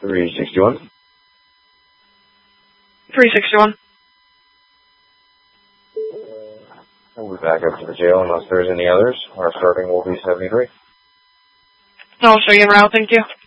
361. 361. We'll be back up to the jail unless there's any others. Our starting will be 73. I'll show you around, thank you.